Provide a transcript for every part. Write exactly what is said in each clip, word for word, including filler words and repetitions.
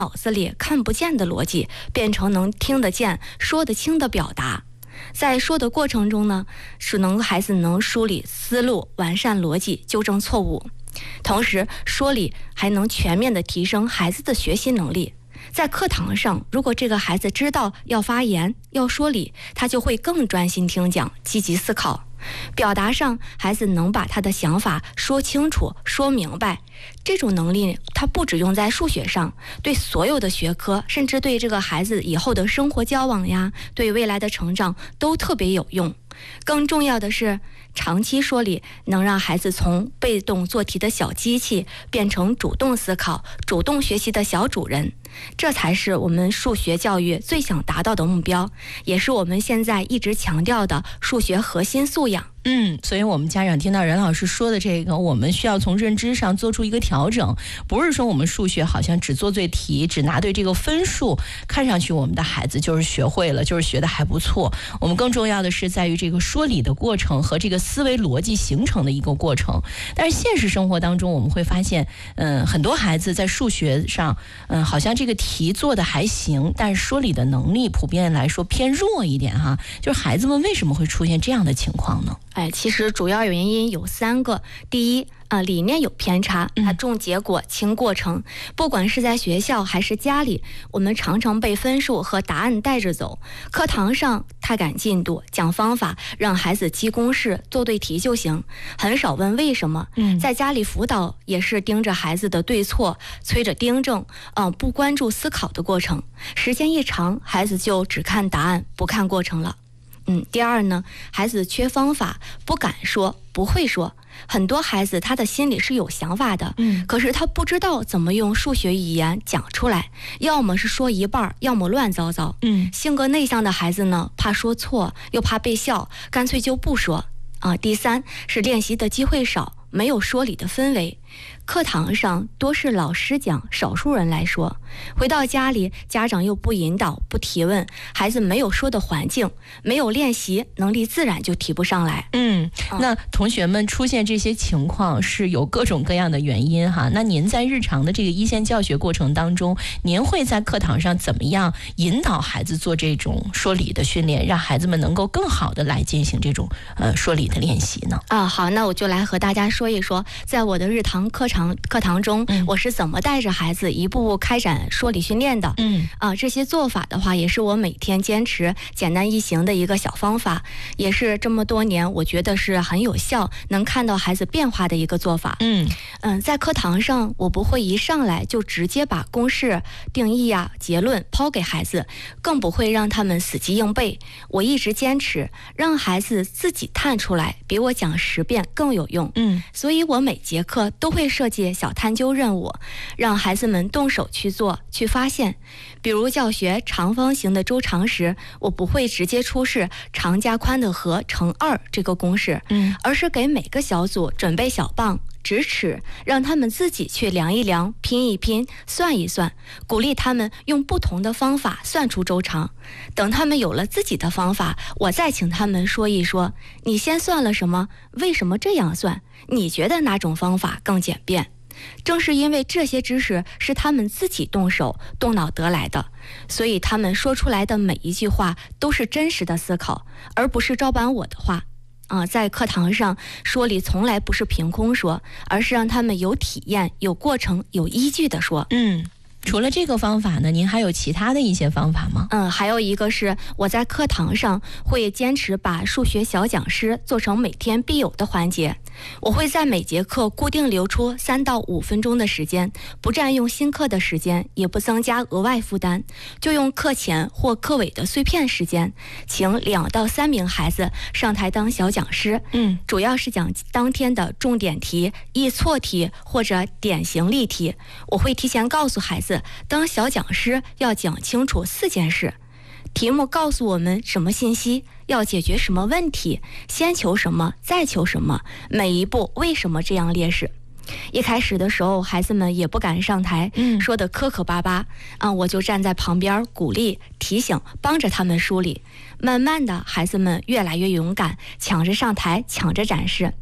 脑子里看不见的逻辑变成能听得见、说得清的表达。在说的过程中呢，是能孩子能梳理思路、完善逻辑、纠正错误，同时说理还能全面的提升孩子的学习能力。在课堂上，如果这个孩子知道要发言、要说理，他就会更专心听讲，积极思考。表达上，孩子能把他的想法说清楚、说明白，这种能力他不只用在数学上，对所有的学科，甚至对这个孩子以后的生活交往呀，对未来的成长都特别有用。更重要的是，长期说理能让孩子从被动做题的小机器变成主动思考、主动学习的小主人，这才是我们数学教育最想达到的目标，也是我们现在一直强调的数学核心素养。 嗯，所以我们家长听到任老师说的这个，我们需要从认知上做出一个调整，不是说我们数学好像只做对题，只拿对这个分数，看上去我们的孩子就是学会了，就是学的还不错。我们更重要的是在于这个说理的过程和这个思维逻辑形成的一个过程。但是现实生活当中我们会发现，嗯，很多孩子在数学上，嗯，好像这个题做的还行，但是说理的能力普遍来说偏弱一点哈。就是孩子们为什么会出现这样的情况呢？ 哎，其实主要原因有三个。第一，呃，理念有偏差，它重结果轻过程。不管是在学校还是家里，我们常常被分数和答案带着走。课堂上太赶进度，讲方法，让孩子记公式、做对题就行，很少问为什么。嗯，在家里辅导也是盯着孩子的对错，催着订正，嗯、呃，不关注思考的过程。时间一长，孩子就只看答案，不看过程了。嗯，第二呢，孩子缺方法，不敢说，不会说。很多孩子他的心里是有想法的，嗯，可是他不知道怎么用数学语言讲出来，要么是说一半，要么乱糟糟。嗯，性格内向的孩子呢，怕说错，又怕被笑，干脆就不说。啊，第三是练习的机会少，没有说理的氛围。课堂上多是老师讲，少数人来说。回到家里，家长又不引导、不提问，孩子没有说的环境，没有练习，能力自然就提不上来。 嗯，那同学们出现这些情况是有各种各样的原因哈。那您在日常的这个一线教学过程当中，您会在课堂上怎么样引导孩子做这种说理的训练，让孩子们能够更好的来进行这种呃说理的练习呢？ 啊，好，那我就来和大家说一说，在我的日堂课堂课堂中，嗯、我是怎么带着孩子一步步开展说理训练的。嗯，啊，这些做法的话，也是我每天坚持简单易行的一个小方法，也是这么多年我觉得是很有效，能看到孩子变化的一个做法。嗯嗯，在课堂上，我不会一上来就直接把公式、定义啊、结论抛给孩子，更不会让他们死记硬背。我一直坚持让孩子自己探出来，比我讲十遍更有用。嗯，所以我每节课都会设计小探究任务，让孩子们动手去做、去发现。比如教学长方形的周长时，我不会直接出示长加宽的和乘二这个公式，嗯，而是给每个小组准备小棒、直尺，让他们自己去量一量、拼一拼、算一算，鼓励他们用不同的方法算出周长。等他们有了自己的方法，我再请他们说一说，你先算了什么？为什么这样算？你觉得哪种方法更简便？正是因为这些知识是他们自己动手动脑得来的，所以他们说出来的每一句话都是真实的思考，而不是照搬我的话。啊，在课堂上说理从来不是凭空说，而是让他们有体验、有过程、有依据的说。 嗯。除了这个方法呢，您还有其他的一些方法吗？ 嗯，还有一个是我在课堂上会坚持把数学小讲师做成每天必有的环节。我会在每节课固定留出三到五分钟的时间，不占用新课的时间，也不增加额外负担，就用课前或课尾的碎片时间，请两到三名孩子上台当小讲师。嗯，主要是讲当天的重点题、易错题或者典型例题。我会提前告诉孩子，当小讲师要讲清楚四件事。题目告诉我们什么信息，要解决什么问题，先求什么，再求什么，每一步为什么这样列示。一开始的时候，孩子们也不敢上台，嗯、说的磕磕巴巴啊，我就站在旁边鼓励、提醒，帮着他们梳理。慢慢的，孩子们越来越勇敢，抢着上台，抢着展示。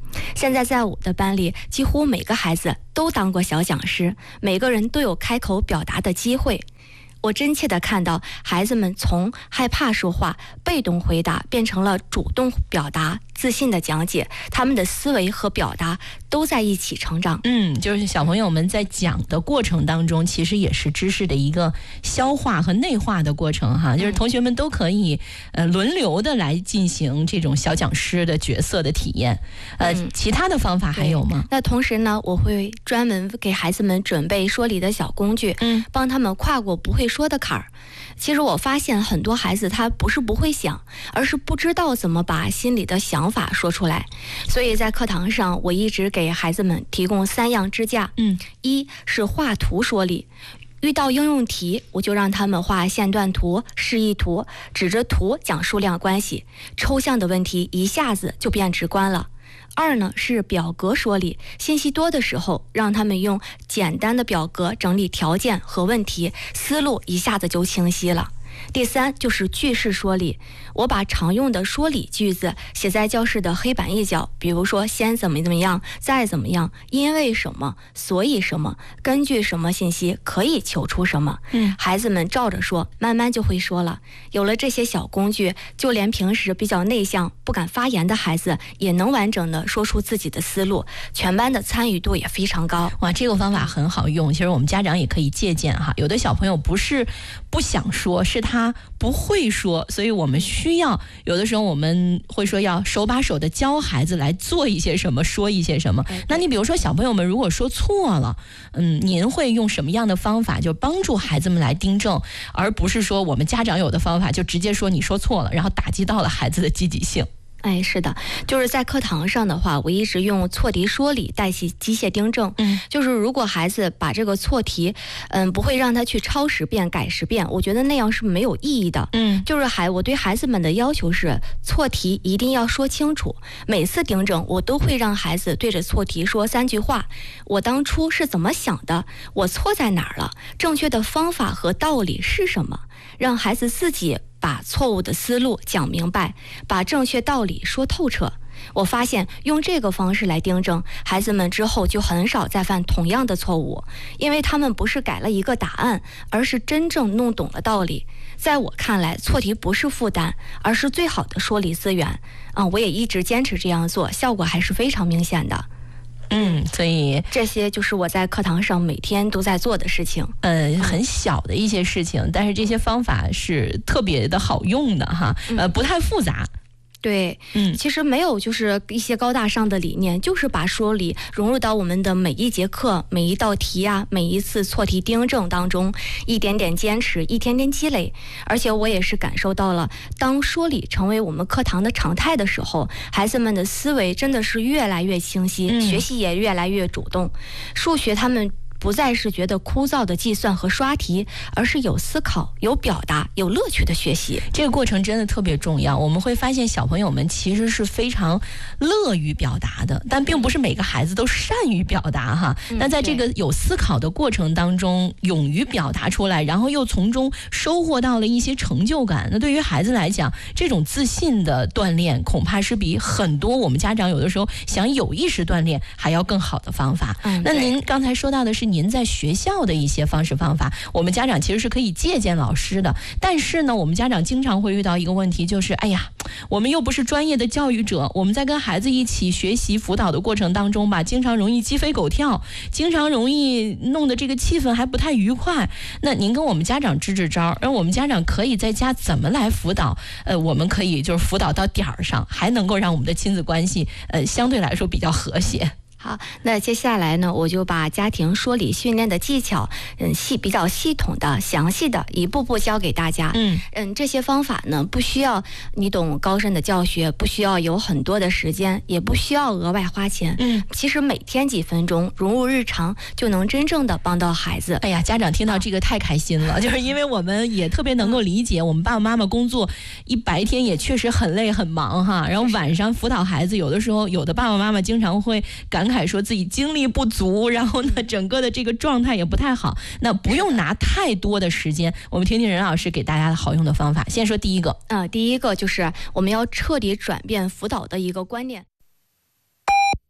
现在在我的班里，几乎每个孩子都当过小讲师，每个人都有开口表达的机会。我真切地看到孩子们从害怕说话、被动回答变成了主动表达、自信的讲解，他们的思维和表达都在一起成长。 嗯，就是小朋友们在讲的过程当中，其实也是知识的一个消化和内化的过程哈。就是同学们都可以呃轮流的来进行这种小讲师的角色的体验。呃，嗯、其他的方法还有吗？ 那同时呢，我会专门给孩子们准备说理的小工具，嗯，帮他们跨过不会说的坎儿。其实我发现很多孩子他不是不会想，而是不知道怎么把心里的想法说出来。所以在课堂上，我一直给孩子们提供三样支架。嗯，一是画图说理，遇到应用题，我就让他们画线段图、示意图，指着图讲数量关系，抽象的问题一下子就变直观了。二呢是表格说理，信息多的时候，让他们用简单的表格整理条件和问题，思路一下子就清晰了。第三就是句式说理，我把常用的说理句子写在教室的黑板一角，比如说先怎么怎么样，再怎么样，因为什么，所以什么，根据什么信息可以求出什么。嗯，孩子们照着说，慢慢就会说了。有了这些小工具，就连平时比较内向、不敢发言的孩子，也能完整的说出自己的思路，全班的参与度也非常高。 哇，这个方法很好用，其实我们家长也可以借鉴哈。有的小朋友不是不想说，是他他不会说，所以我们需要有的时候我们会说要手把手的教孩子来做一些什么，说一些什么。那你比如说小朋友们如果说错了，嗯，您会用什么样的方法就帮助孩子们来订正，而不是说我们家长有的方法就直接说你说错了，然后打击到了孩子的积极性。 哎，是的，就是在课堂上的话，我一直用错题说理代替机械订正。嗯，就是如果孩子把这个错题，嗯，不会让他去抄十遍、改十遍，我觉得那样是没有意义的。嗯，就是孩，我对孩子们的要求是，错题一定要说清楚。每次订正，我都会让孩子对着错题说三句话：我当初是怎么想的？我错在哪儿了？正确的方法和道理是什么？让孩子自己把错误的思路讲明白，把正确道理说透彻。我发现用这个方式来订正，孩子们之后就很少再犯同样的错误，因为他们不是改了一个答案，而是真正弄懂了道理。在我看来，错题不是负担，而是最好的说理资源。啊、嗯，我也一直坚持这样做，效果还是非常明显的。 嗯，所以这些就是我在课堂上每天都在做的事情。 呃，很小的一些事情，但是这些方法是特别的好用的哈，呃，不太复杂。 对，嗯，其实没有就是一些高大上的理念，就是把说理融入到我们的每一节课、每一道题啊、每一次错题订正当中，一点点坚持，一天天积累。而且我也是感受到了，当说理成为我们课堂的常态的时候，孩子们的思维真的是越来越清晰，嗯、学习也越来越主动。数学他们不再是觉得枯燥的计算和刷题，而是有思考、有表达、有乐趣的学习。 这个过程真的特别重要。我们会发现小朋友们其实是非常乐于表达的，但并不是每个孩子都善于表达哈。嗯、那在这个有思考的过程当中，勇于表达出来，然后又从中收获到了一些成就感。那对于孩子来讲，这种自信的锻炼，恐怕是比很多我们家长有的时候想有意识锻炼还要更好的方法。嗯、那您刚才说到的是您在学校的一些方式方法，我们家长其实是可以借鉴老师的。但是呢，我们家长经常会遇到一个问题，就是哎呀，我们又不是专业的教育者，我们在跟孩子一起学习辅导的过程当中吧，经常容易鸡飞狗跳，经常容易弄得这个气氛还不太愉快。那您跟我们家长支支招，而我们家长可以在家怎么来辅导？呃，我们可以就是辅导到点儿上，还能够让我们的亲子关系呃相对来说比较和谐。 好，那接下来呢，我就把家庭说理训练的技巧，嗯，系比较系统的、详细的一步步教给大家。嗯嗯，这些方法呢，不需要你懂高深的教学，不需要有很多的时间，也不需要额外花钱。嗯，其实每天几分钟融入日常，就能真正的帮到孩子。 哎呀，家长听到这个太开心了，就是因为我们也特别能够理解，我们爸爸妈妈工作一白天也确实很累很忙哈，然后晚上辅导孩子，有的时候有的爸爸妈妈经常会感慨说自己精力不足，然后呢整个的这个状态也不太好。那不用拿太多的时间，我们听听任老师给大家的好用的方法。先说第一个， 呃，第一个就是我们要彻底转变辅导的一个观念。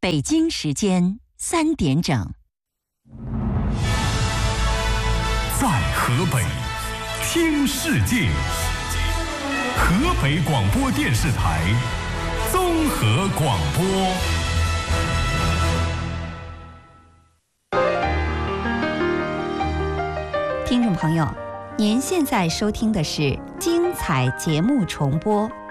北京时间三点整。 在河北听世界，河北广播电视台综合广播。 听众朋友，您现在收听的是精彩节目重播。